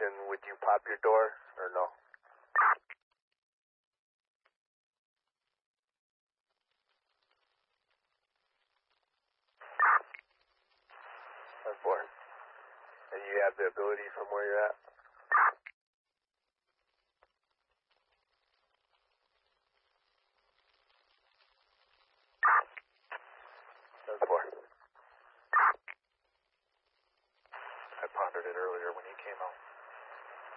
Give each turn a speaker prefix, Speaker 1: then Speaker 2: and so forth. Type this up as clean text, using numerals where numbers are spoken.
Speaker 1: and would you pop your door or no? 10-4. And you have the ability from where you're at?